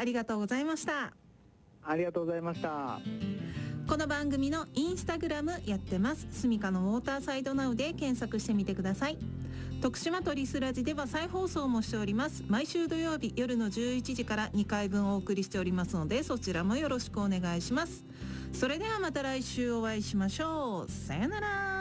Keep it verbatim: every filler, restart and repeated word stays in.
りがとうございました。 ありがとうございました。 この番組のインスタグラムやってます。スミカのウォーターサイドナウで検索してみてください。徳島とリスラジでは再放送もしております。毎週土曜日夜のじゅういちじからにかいぶんお送りしておりますので、そちらもよろしくお願いします。それではまた来週お会いしましょう。さよなら。